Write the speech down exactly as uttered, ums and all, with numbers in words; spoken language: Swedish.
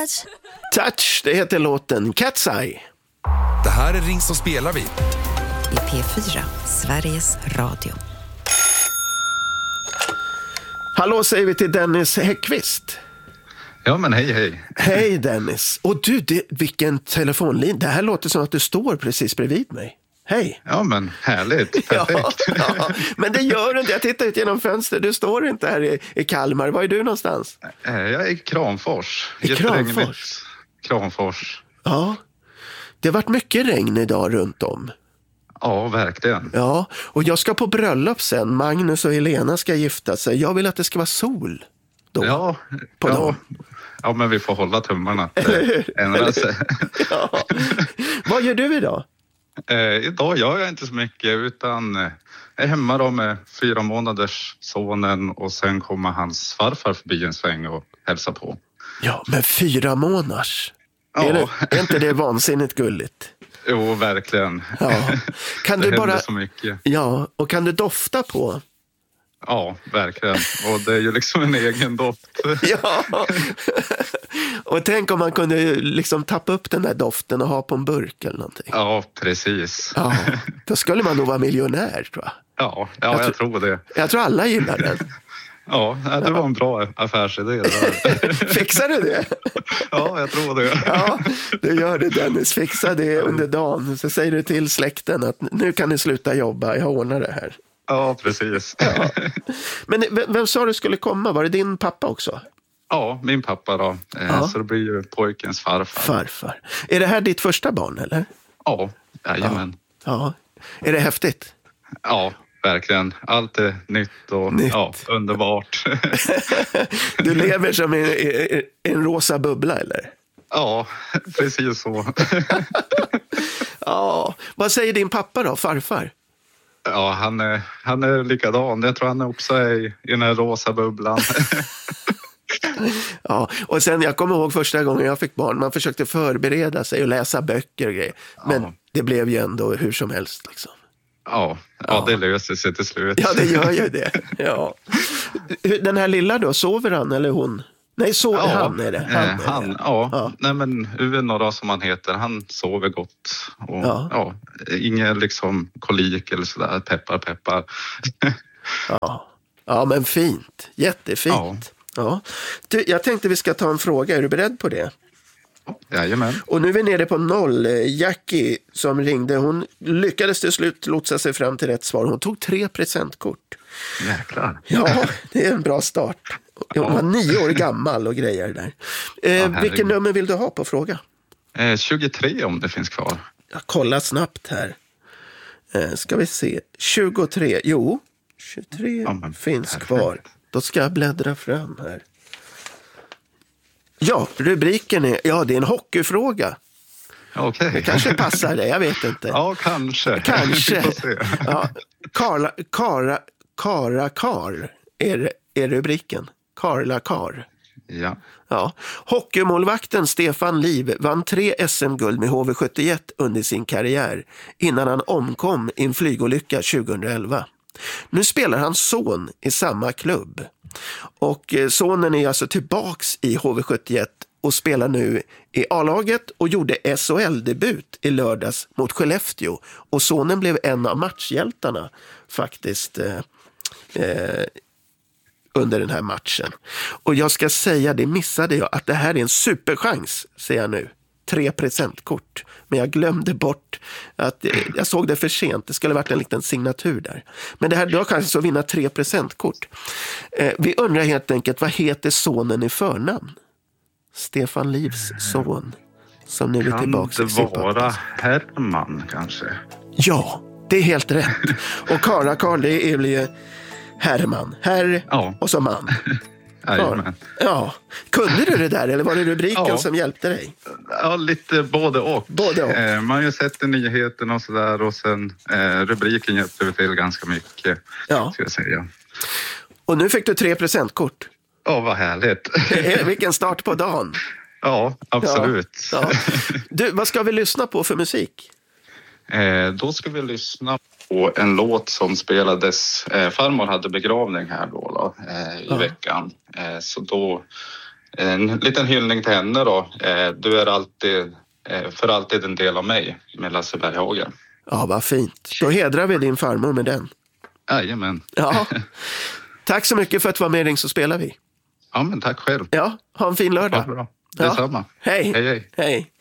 touch. Touch, det heter låten Cat's Eye. Det här är Ring som spelar vi. I P fyra, Sveriges Radio. Hallå säger vi till Dennis Häckvist. Ja, men hej, hej. Hej Dennis. Och du, det, vilken telefonlin. Det här låter som att du står precis bredvid mig. Hej. Ja, men härligt. Perfekt. Ja, ja, men det gör du inte. Jag tittar ut genom fönstret. Du står inte här i, i Kalmar. Var är du någonstans? Jag är i Kramfors. I Kramfors? Kramfors. Ja. Det har varit mycket regn idag runt om. Ja, verkligen. Ja, och jag ska på bröllop sen. Magnus och Helena ska gifta sig. Jag vill att det ska vara sol då. Ja, på ja. dagen. Ja, men vi får hålla tummarna att det ändrar sig. Ja. Vad gör du idag? Eh, idag gör jag inte så mycket, utan eh, jag är hemma då med fyra månaders sonen och sen kommer hans farfar förbi en sväng och hälsa på. Ja, men fyra månaders. Ja. Är, det, är inte det vansinnigt gulligt? Jo, verkligen. Ja. Kan det du bara... så mycket. Ja, och kan du dofta på? Ja, verkligen. Och det är ju liksom en egen doft. Ja, och tänk om man kunde liksom tappa upp den där doften och ha på en burk eller någonting. Ja, precis. Ja, då skulle man nog vara miljonär, tror jag. Ja, ja jag, jag tror, tror det. Jag tror alla gillar den. Ja, det var en bra affärsidé. Fixar du det? Ja, jag tror det. Ja, du gör det Dennis. Fixa det under dagen. Så säger du till släkten att nu kan ni sluta jobba. Jag ordnar det här. Ja, precis. Ja. Men vem, vem sa du skulle komma? Var det din pappa också? Ja, min pappa då. Ja. Så det blir ju pojkens farfar. Farfar. Är det här ditt första barn, eller? Ja, jajamän. Ja. Ja. Är det häftigt? Ja, verkligen. Allt är nytt och nytt. Ja, underbart. Du lever som en, en, en rosa bubbla, eller? Ja, precis så. Ja. Vad säger din pappa då, farfar? Ja, han är, han är likadan. Jag tror han också är i, i den här rosa bubblan. Ja, och sen jag kommer ihåg första gången jag fick barn. Man försökte förbereda sig och läsa böcker och grejer. Men ja. Det blev ju ändå hur som helst liksom. Ja, ja, ja, det löser sig till slut. Ja, det gör ju det. Ja. Den här lilla då, sover han eller hon? Nej, så ja, han är det. Han, är han det. Ja. ja. Nej, men Uno då, som han heter, han sover gott. Och, ja. Ja, ingen liksom kolik eller sådär, peppar, peppar. Ja. Ja, men fint. Jättefint. Ja. Ja. Du, jag tänkte vi ska ta en fråga. Är du beredd på det? Jajamän. Och nu är vi nere på noll. Jackie som ringde, hon lyckades till slut lotsa sig fram till rätt svar. Hon tog tre presentkort. Jäklar. Ja, det är en bra start. Hon var nio år gammal och grejer där. Eh, ja, vilken nummer vill du ha på fråga? Eh, tjugotre om det finns kvar. Jag kollar snabbt här. Eh, ska vi se. tjugotre, jo. tjugotre ja, finns perfekt. Kvar. Då ska jag bläddra fram här. Ja, rubriken är, ja det är en hockeyfråga. Okej. Det kanske passar det, jag vet inte. Ja, kanske. Kanske. Ja, Karla, Kara, Kara Kar är, är rubriken. Karla Kar. Ja. Ja. Hockeymålvakten Stefan Liv vann tre S M-guld med H V sjuttioett under sin karriär innan han omkom i en flygolycka tjugoelva. Nu spelar hans son i samma klubb. Och sonen är alltså tillbaks i H V sjuttioett och spelar nu i A-laget och gjorde S H L-debut i lördags mot Skellefteå. Och sonen blev en av matchhjältarna faktiskt eh, eh, under den här matchen. Och jag ska säga, det missade jag, att det här är en superchans, säger jag nu. Tre presentkort. Men jag glömde bort att jag såg det för sent. Det skulle ha varit en liten signatur där. Men det här, du har chansen att vinna tre presentkort. Eh, vi undrar helt enkelt, vad heter sonen i förnamn? Stefan Livs son. Som nu är tillbaka. Kan det vara Herman kanske? Ja, det är helt rätt. Och Kara Karl, det är väl Herman. Herr ja. Och så man. Jajamän. Ja. Kunde du det där eller var det rubriken ja. Som hjälpte dig? Ja, lite både och. Både och. Eh, man har ju sett nyheterna och sådär och sen eh, rubriken hjälpte till ganska mycket. Ja. Ska jag säga. Och nu fick du tre presentkort. Ja, vad härligt. Vilken start på dagen. Ja, absolut. Ja. Ja. Du, vad ska vi lyssna på för musik? Eh, då ska vi lyssna på en låt som spelades. Eh, farmor hade begravning här då, då eh, i ja. veckan. Eh, så då En liten hyllning till henne då. Du är alltid, för alltid en del av mig, med Lasse Berghagen. Ja, vad fint. Då hedrar vi din farmor med den. Jajamän. Ja. Tack så mycket för att du var med i Ring så spelar vi. Ja, men tack själv. Ja, ha en fin lördag. Ja, bra. Detsamma. Ja. Hej. Hej, hej. Hej.